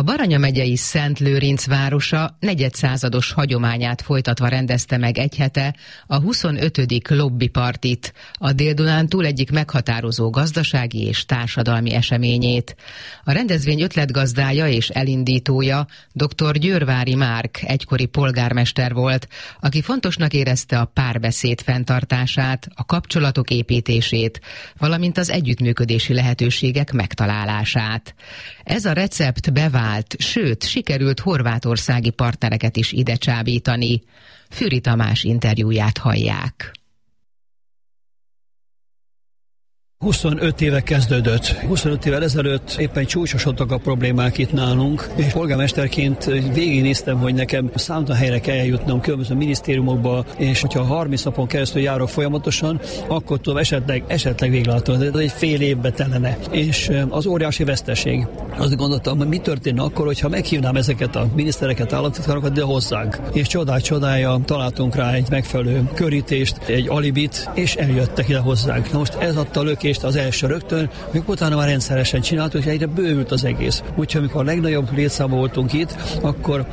A Baranya megyei Szent Lőrinc városa negyedszázados hagyományát folytatva rendezte meg egy hete a 25. lobbypartit, a Dél-Dunántúl egyik meghatározó gazdasági és társadalmi eseményét. A rendezvény ötletgazdája és elindítója dr. Győrvári Márk egykori polgármester volt, aki fontosnak érezte a párbeszéd fenntartását, a kapcsolatok építését, valamint az együttműködési lehetőségek megtalálását. Ez a recept bevált, sőt, sikerült horvátországi partnereket is ide csábítani. Fűri Tamás interjúját hallják. 25 éve kezdődött. 25 évvel ezelőtt éppen csúcsosodtak a problémák itt nálunk, és polgármesterként végignéztem, hogy nekem számtalan helyre kell eljutnom különböző minisztériumokba, és hogyha 30 napon keresztül járok folyamatosan, akkor tudom esetleg véglátom, de ez egy fél évbe telene. És az óriási veszteség. Azt gondoltam, hogy mi történne akkor, hogyha meghívnám ezeket a minisztereket, államtitkárokat ide hozzánk. És csodája találtunk rá egy megfelelő körítést, egy alibit, és eljöttek ide hozzánk. Na most ez adta a lökést az első rögtön, még utána már rendszeresen csináltuk, és egyre bővült az egész. Úgyhogy amikor a legnagyobb létszámban voltunk itt, akkor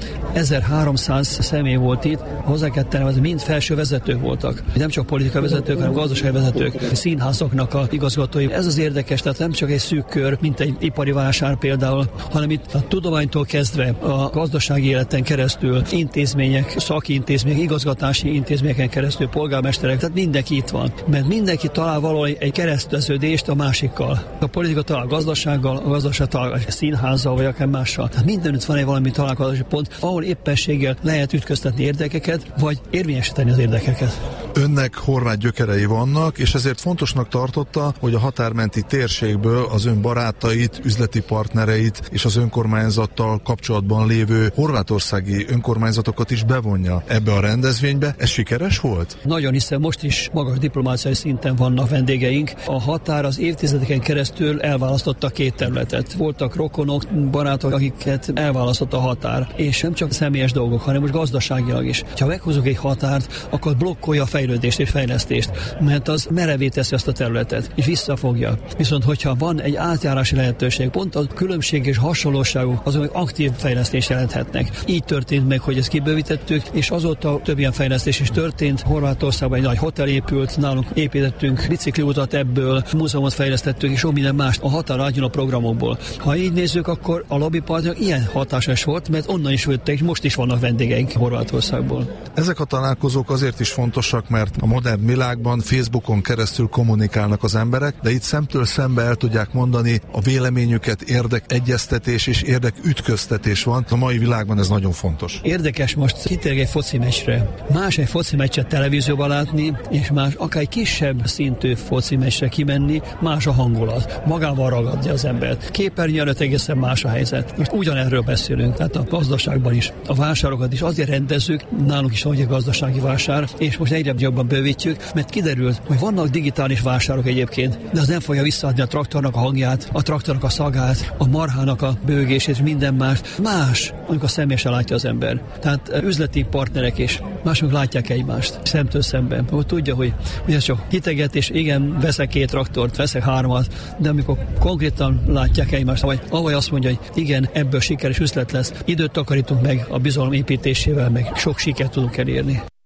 1300 személy volt itt, hozzá kell tennem, mind felső vezetők voltak. Nem csak politikai vezetők, hanem gazdasági vezetők, színházaknak a igazgatói. Ez az érdekes, tehát nem csak egy szűk kör, mint egy ipari vásár például, hanem itt a tudománytól kezdve a gazdasági életen keresztül intézmények, szakintézmények, igazgatási intézményeken keresztül polgármesterek, tehát mindenki itt van. Mert mindenki talál valami egy kereszteződést a másikkal. A politika talál gazdasággal, a gazdaság talál a színházzal, vagy akár mással. Tehát mindenütt van egy valami találkozási pont, ahol éppenséggel lehet ütköztetni érdekeket, vagy érvényesíteni az érdekeket. Önnek horvát gyökerei vannak, és ezért fontosnak tartotta, hogy a határmenti térségből az ön barátait, üzleti partnereit és az önkormányzattal kapcsolatban lévő horvátországi önkormányzatokat is bevonja ebbe a rendezvénybe. Ez sikeres volt? Nagyon, hiszen most is magas diplomáciai szinten vannak vendégeink. A határ az évtizedeken keresztül elválasztotta két területet. Voltak rokonok, barátok, akiket elválasztott a határ. És nem csak személyes dolgok, hanem most gazdaságilag is. Ha meghozunk egy határt, akkor blokkolja a fejlődést és fejlesztést, mert az merevé teszi azt a területet, és visszafogja. Viszont hogyha van egy átjárási lehetőség, pont a különbség és hasonlóságok azok aktív fejlesztést jelenthetnek. Így történt meg, hogy ezt kibővítettük, és azóta több ilyen fejlesztés is történt. Horvátországban egy nagy hotel épült, nálunk építettünk bicikliutat ebből, múzeumot fejlesztettük, és sok minden más a határon átnyúló programokból. Ha így nézzük, akkor a lobbypartnak ilyen hatásos volt, mert onnan is jöttek, és most is vannak vendégeink Horvátországból. Ezek a találkozók azért is fontosak, mert a modern világban Facebookon keresztül kommunikálnak az emberek, de itt szemtől szembe el tudják mondani a véleményüket, érdekegyeztetés és érdekütköztetés van. A mai világban ez nagyon fontos. Érdekes most kitérni egy foci meccsre. Más egy foci meccset televízióban látni, és más akár egy kisebb szintű foci meccsre kimenni, más a hangulat. Magával ragadja az embert. Képernyő előtt egészen más a helyzet. Most ugyanerről beszélünk, tehát a gazdaságban is. A vásárokat is azért rendezzük, nálunk is van egy gazdasági vásár, és most egyre jobban bővítjük, mert kiderült, hogy vannak digitális vásárok egyébként, de az nem fogja visszaadni a traktornak a hangját, a traktornak a szagát, a marhának a bőgését és minden más. Más, amikor személyesen látja az ember. Tehát üzleti partnerek is mások látják egymást szemtől szemben. Hogy tudja, hogy ez csak hitegetés, igen, veszek 2 traktort, veszek 3-at, de amikor konkrétan látják egymást, vagy ahogy azt mondja, hogy igen, ebből sikeres üzlet lesz, időt takarítunk meg a bizalom építésével, meg sok sikert tudunk elérni.